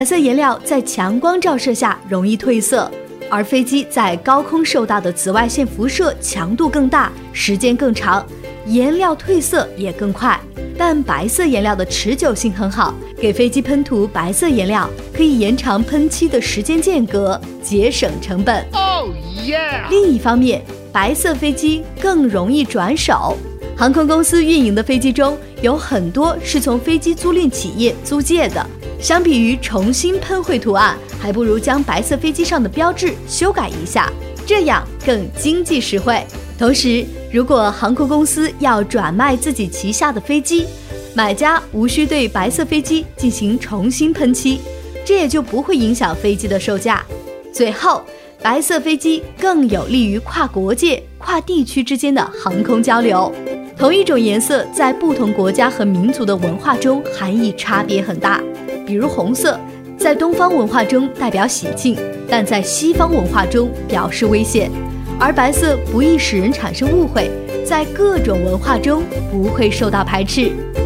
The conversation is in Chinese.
白色颜料在强光照射下容易褪色，而飞机在高空受到的紫外线辐射强度更大，时间更长，颜料褪色也更快。但白色颜料的持久性很好，给飞机喷涂白色颜料可以延长喷漆的时间间隔，节省成本。另一方面，白色飞机更容易转手。航空公司运营的飞机中有很多是从飞机租赁企业租借的，相比于重新喷绘图案，还不如将白色飞机上的标志修改一下，这样更经济实惠。同时，如果航空公司要转卖自己旗下的飞机，买家无需对白色飞机进行重新喷漆，这也就不会影响飞机的售价。最后，白色飞机更有利于跨国界、跨地区之间的航空交流。同一种颜色在不同国家和民族的文化中含义差别很大，比如红色在东方文化中代表喜庆，但在西方文化中表示危险，而白色不易使人产生误会，在各种文化中不会受到排斥。